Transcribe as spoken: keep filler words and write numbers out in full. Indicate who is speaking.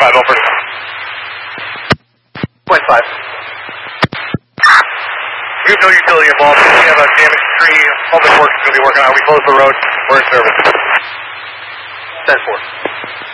Speaker 1: five, over. Point five. We have no utility involved. We have a damaged tree. Public Works is going to be working on it. We close the road. We're in service. ten four.